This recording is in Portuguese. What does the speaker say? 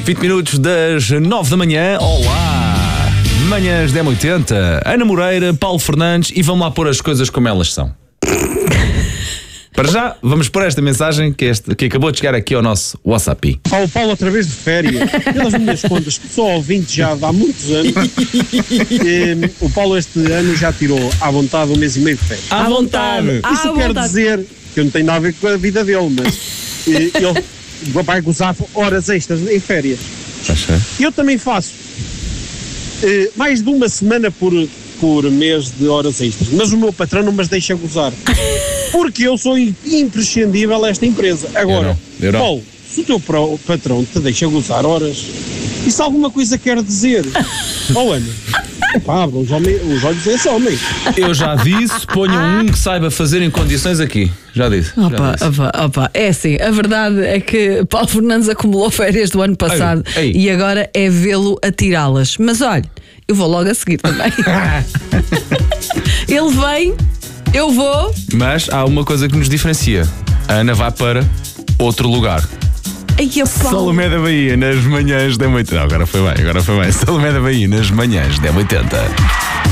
20 minutos das 9 da manhã. Olá! Manhãs 10h80. Ana Moreira, Paulo Fernandes e vamos lá pôr as coisas como elas são. Para já, vamos pôr esta mensagem que acabou de chegar aqui ao nosso WhatsApp. Paulo, outra vez de férias. Pelas minhas contas, sou ouvinte já há muitos anos. O Paulo este ano já tirou à vontade 1 mês e meio de férias. À vontade! Isso quer dizer que eu não tenho nada a ver com a vida dele, mas ele vai gozar horas extras em férias. Eu também faço mais de uma semana por mês de horas extras, mas o meu patrão não me deixa gozar. Porque eu sou imprescindível a esta empresa. Agora, eu não. Paulo, se o teu patrão te deixa gozar horas, isso alguma coisa quer dizer? Ana, abra os olhos desse homem. Eu já disse, ponham um que saiba fazer em condições aqui. Já disse. Opa. É assim, a verdade é que Paulo Fernandes acumulou férias do ano passado e agora é vê-lo a tirá-las. Mas olha, eu vou logo a seguir também. Ele vem, eu vou. Mas há uma coisa que nos diferencia. A Ana vai para outro lugar. Salomé da Bahia nas manhãs 10h80. Agora foi bem. Salomé da Bahia nas manhãs 10h80.